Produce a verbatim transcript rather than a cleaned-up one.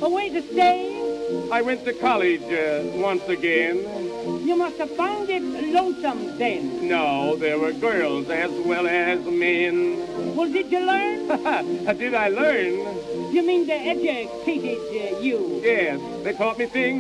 A way to stay? I went to college uh, once again. You must have found it lonesome then. No, there were girls as well as men. Well, did you learn? Did I learn? You mean they educated uh, you? Yes, they taught me things